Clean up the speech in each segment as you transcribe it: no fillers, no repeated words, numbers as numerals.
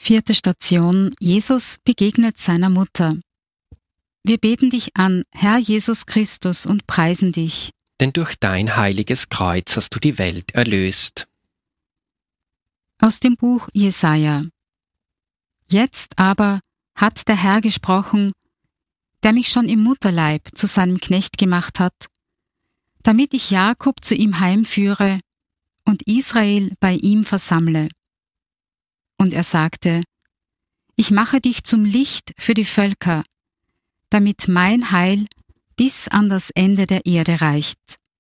4. Station: Jesus begegnet seiner Mutter. Wir beten dich an, Herr Jesus Christus, und preisen dich. Denn durch dein heiliges Kreuz hast du die Welt erlöst. Aus dem Buch Jesaja. Jetzt aber hat der Herr gesprochen, der mich schon im Mutterleib zu seinem Knecht gemacht hat, damit ich Jakob zu ihm heimführe und Israel bei ihm versammle. Und er sagte: Ich mache dich zum Licht für die Völker, damit mein Heil bis an das Ende der Erde reicht.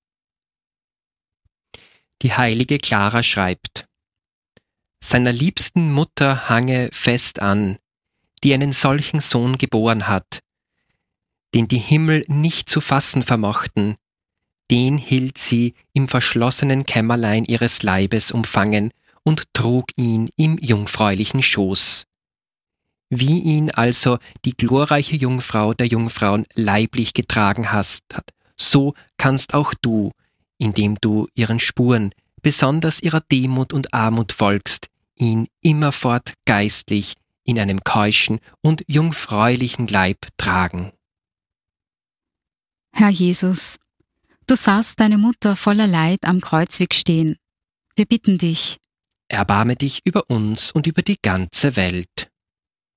Die heilige Clara schreibt: Seiner liebsten Mutter hange fest an, die einen solchen Sohn geboren hat, den die Himmel nicht zu fassen vermochten, den hielt sie im verschlossenen Kämmerlein ihres Leibes umfangen und trug ihn im jungfräulichen Schoß. Wie ihn also die glorreiche Jungfrau der Jungfrauen leiblich getragen hat, so kannst auch du, indem du ihren Spuren, besonders ihrer Demut und Armut folgst, ihn immerfort geistlich in einem keuschen und jungfräulichen Leib tragen. Herr Jesus, du sahst deine Mutter voller Leid am Kreuzweg stehen. Wir bitten dich, Erbarme dich über uns und über die ganze Welt.